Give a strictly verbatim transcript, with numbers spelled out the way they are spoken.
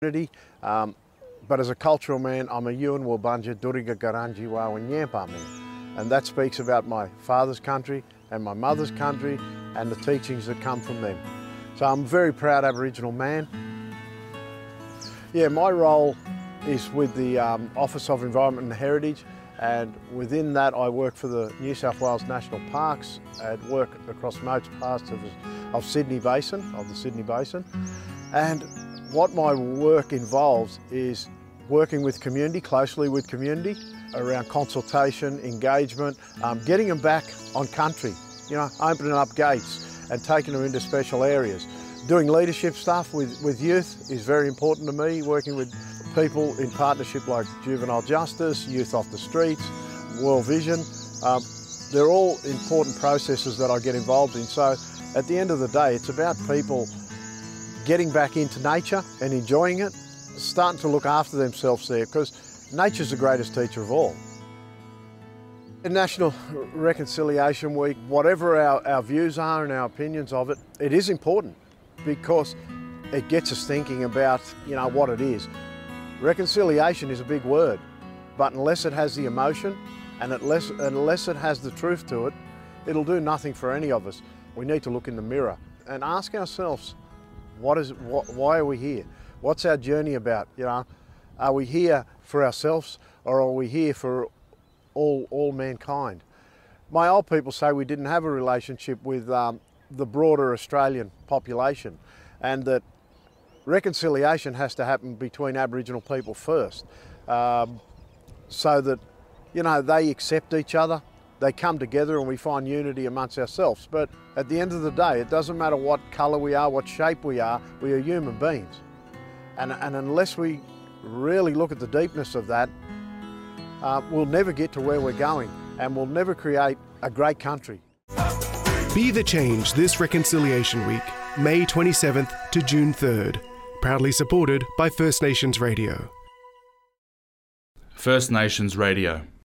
Um, but as a cultural man, I'm a Yuin Wurrundjeri Duriga Garanji Wawan Yampa man. And that speaks about my father's country and my mother's country and the teachings that come from them. So I'm a very proud Aboriginal man. Yeah, my role is with the um, Office of Environment and Heritage, and within that I work for the New South Wales National Parks and work across most parts of, of Sydney Basin, of the Sydney Basin. And what my work involves is working with community, closely with community, around consultation, engagement, um, getting them back on country, you know, opening up gates and taking them into special areas. Doing leadership stuff with, with youth is very important to me, working with people in partnership like Juvenile Justice, Youth Off the Streets, World Vision. Um, they're all important processes that I get involved in. So at the end of the day, it's about people getting back into nature and enjoying it, starting to look after themselves there, because nature's the greatest teacher of all. In National Reconciliation Week, whatever our, our views are and our opinions of it, it is important because it gets us thinking about, you know, what it is. Reconciliation is a big word, but unless it has the emotion and unless, unless it has the truth to it, it'll do nothing for any of us. We need to look in the mirror and ask ourselves, What is, what, why are we here? What's our journey about? You know, are we here for ourselves or are we here for all, all mankind? My old people say we didn't have a relationship with um, the broader Australian population, and that reconciliation has to happen between Aboriginal people first, um, so that, you know, they accept each other, they come together and we find unity amongst ourselves. But at the end of the day, it doesn't matter what colour we are, what shape we are, we are human beings. And, and unless we really look at the deepness of that, uh, we'll never get to where we're going and we'll never create a great country. Be the change this Reconciliation Week, May twenty-seventh to June third. Proudly supported by First Nations Radio. First Nations Radio.